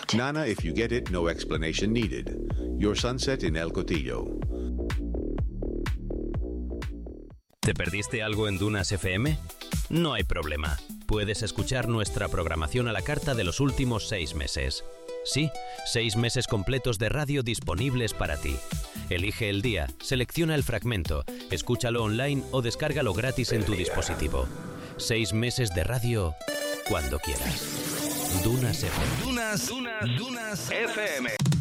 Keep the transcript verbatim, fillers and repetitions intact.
Nana, if you get it, no explanation needed. Your sunset in El Cotillo. ¿Te perdiste algo en Dunas F M? No hay problema. Puedes escuchar nuestra programación a la carta de los últimos seis meses. Sí, seis meses completos de radio disponibles para ti. Elige el día, selecciona el fragmento, escúchalo online o descárgalo gratis en tu dispositivo. Seis meses de radio cuando quieras. Dunas F M. Dunas, Dunas, Dunas F M.